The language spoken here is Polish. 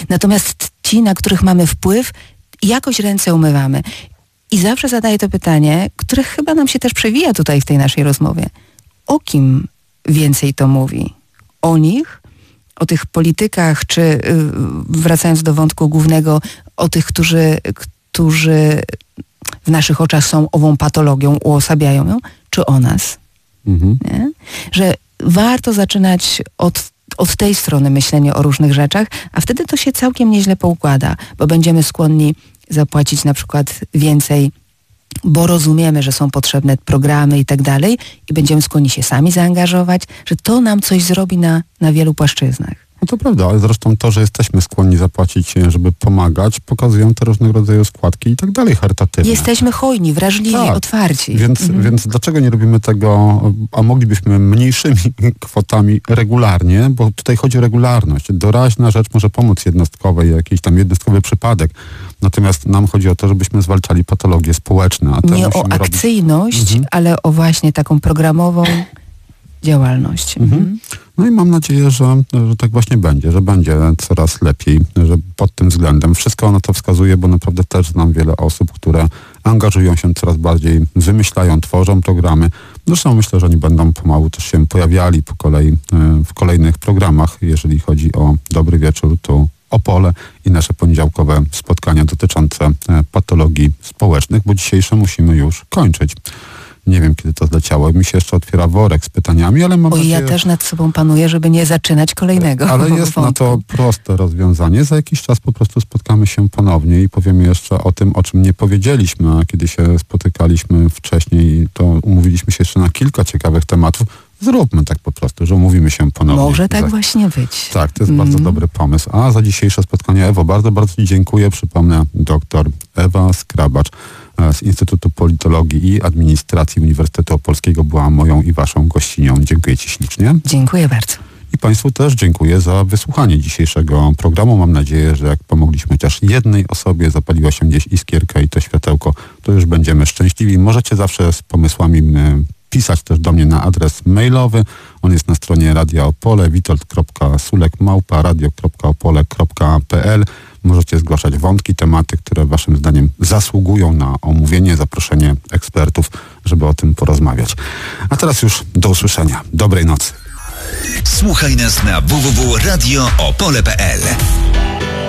Natomiast ci, na których mamy wpływ, jakoś ręce umywamy. I zawsze zadaję to pytanie, które chyba nam się też przewija tutaj w tej naszej rozmowie. O kim więcej to mówi? O nich? O tych politykach, czy wracając do wątku głównego, o tych, którzy w naszych oczach są ową patologią, uosabiają ją, czy o nas? Nie? Że warto zaczynać od tej strony myślenia o różnych rzeczach, a wtedy to się całkiem nieźle poukłada, bo będziemy skłonni zapłacić na przykład więcej, bo rozumiemy, że są potrzebne programy i tak dalej i będziemy skłonni się sami zaangażować, że to nam coś zrobi na wielu płaszczyznach. No to prawda, ale zresztą to, że jesteśmy skłonni zapłacić, żeby pomagać, pokazują te różnego rodzaju składki i tak dalej charytatywne. Jesteśmy hojni, wrażliwi, otwarci. Więc dlaczego nie robimy tego, a moglibyśmy mniejszymi kwotami regularnie, bo tutaj chodzi o regularność. Doraźna rzecz może pomóc jednostkowej, jakiś tam jednostkowy przypadek. Natomiast nam chodzi o to, żebyśmy zwalczali patologie społeczne. A nie o akcyjność, ale o właśnie taką programową działalność. No i mam nadzieję, że tak właśnie będzie, że będzie coraz lepiej, że pod tym względem. Wszystko na to wskazuje, bo naprawdę też znam wiele osób, które angażują się coraz bardziej, wymyślają, tworzą programy. Zresztą myślę, że oni będą pomału też się pojawiali po kolei w kolejnych programach, jeżeli chodzi o Dobry Wieczór, tu Opole i nasze poniedziałkowe spotkania dotyczące patologii społecznych, bo dzisiejsze musimy już kończyć. Nie wiem, kiedy to zleciało. Mi się jeszcze otwiera worek z pytaniami, ale mam nadzieję... Ja też nad sobą panuję, żeby nie zaczynać kolejnego. Ale jest na to proste rozwiązanie. Za jakiś czas po prostu spotkamy się ponownie i powiemy jeszcze o tym, o czym nie powiedzieliśmy, a kiedy się spotykaliśmy wcześniej, to umówiliśmy się jeszcze na kilka ciekawych tematów. Zróbmy tak po prostu, że umówimy się ponownie. Może tak właśnie być. Tak, to jest bardzo dobry pomysł. A za dzisiejsze spotkanie, Ewo, bardzo, bardzo Ci dziękuję. Przypomnę, dr Ewa Skrabacz z Instytutu Politologii i Administracji Uniwersytetu Opolskiego była moją i waszą gościnią. Dziękuję Ci ślicznie. Dziękuję bardzo. I Państwu też dziękuję za wysłuchanie dzisiejszego programu. Mam nadzieję, że jak pomogliśmy chociaż jednej osobie, zapaliła się gdzieś iskierka i to światełko, to już będziemy szczęśliwi. Możecie zawsze z pomysłami pisać też do mnie na adres mailowy. On jest na stronie Radia Opole, witold.sulek@radio.opole.pl. Możecie zgłaszać wątki, tematy, które waszym zdaniem zasługują na omówienie, zaproszenie ekspertów, żeby o tym porozmawiać. A teraz już do usłyszenia. Dobrej nocy. Słuchaj nas na www.radioopole.pl.